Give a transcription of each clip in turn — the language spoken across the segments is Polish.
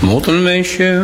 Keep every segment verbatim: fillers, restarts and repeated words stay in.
Módlmy się.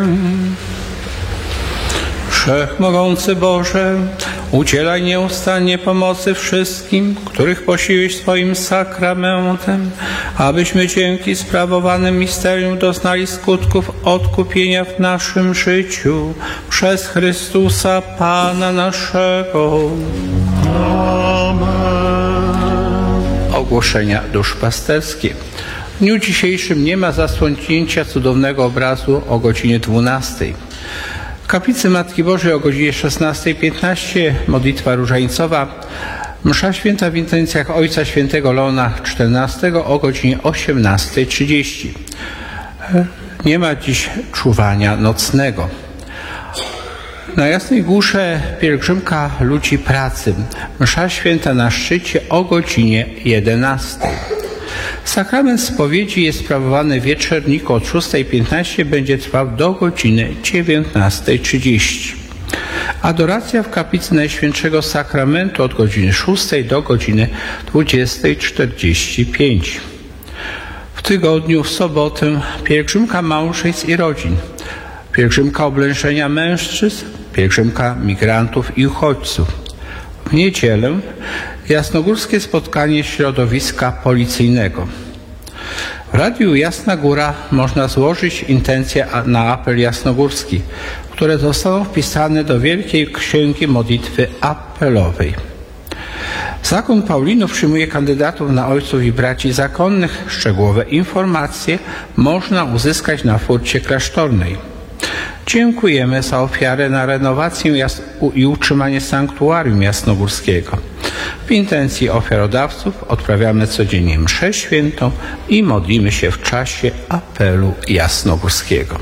Wszechmogący Boże, udzielaj nieustannie pomocy wszystkim, których posiłeś swoim sakramentem, abyśmy dzięki sprawowanym misterium doznali skutków odkupienia w naszym życiu przez Chrystusa Pana naszego. Amen. Ogłoszenia duszpasterskie. W dniu dzisiejszym nie ma zasłonięcia cudownego obrazu o godzinie dwunastej. W kaplicy Matki Bożej o godzinie szesnastej piętnaście modlitwa różańcowa, msza święta w intencjach Ojca Świętego Leona czternastego o godzinie osiemnastej trzydzieści. Nie ma dziś czuwania nocnego. Na Jasnej Górze pielgrzymka ludzi pracy, msza święta na szczycie o godzinie jedenastej. Sakrament spowiedzi jest sprawowany w wieczorniku od szóstej piętnaście, będzie trwał do godziny dziewiętnastej trzydzieści. Adoracja w kaplicy Najświętszego Sakramentu od godziny szóstej do godziny dwudziestej czterdzieści pięć. W tygodniu, w sobotę, pielgrzymka małżeństw i rodzin, pielgrzymka oblężenia mężczyzn, pielgrzymka migrantów i uchodźców. W niedzielę jasnogórskie spotkanie środowiska policyjnego. W Radiu Jasna Góra można złożyć intencje na apel jasnogórski, które zostaną wpisane do Wielkiej Księgi Modlitwy Apelowej. Zakon Paulinów przyjmuje kandydatów na ojców i braci zakonnych. Szczegółowe informacje można uzyskać na furcie klasztornej. Dziękujemy za ofiarę na renowację i utrzymanie sanktuarium jasnogórskiego. W intencji ofiarodawców odprawiamy codziennie mszę świętą i modlimy się w czasie apelu jasnogórskiego.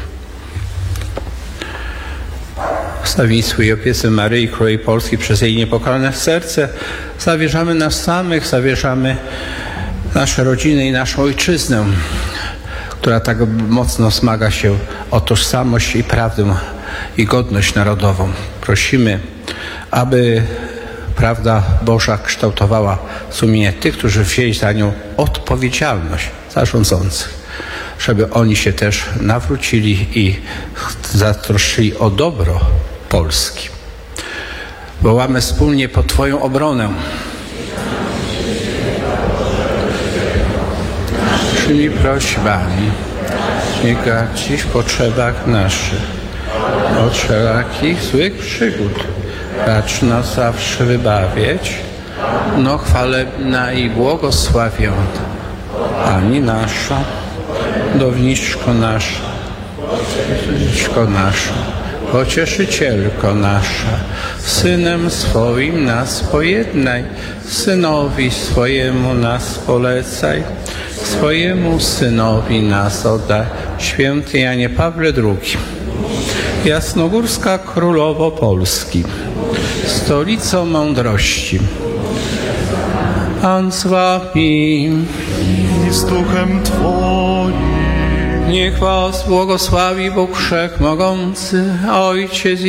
W wstawiennictwu i opiece Maryi Królowej Polski przez jej niepokalane serce zawierzamy nas samych, zawierzamy nasze rodziny i naszą ojczyznę, która tak mocno zmaga się o tożsamość i prawdę i godność narodową. Prosimy, aby prawda Boża kształtowała sumienie tych, którzy wzięli za nią odpowiedzialność, zarządzących, żeby oni się też nawrócili i zatroszczyli o dobro Polski. Wołamy wspólnie po Twoją obronę. Naszymi prośbami wnikać Ci w potrzebach naszych, od wszelakich złych przygód. Racz nas zawsze wybawiać, no chwalebna i błogosławiona Pani nasza, downiczko nasza, downiczko nasza, pocieszycielko nasza, Synem swoim nas pojednaj, Synowi swojemu nas polecaj, swojemu Synowi nas oddaj. Święty Janie Pawle drugi. Jasnogórska Królowo Polski, stolico mądrości, Pan z Wami I z duchem Twoim. niech Was błogosławi Bóg Wszechmogący, Ojciec i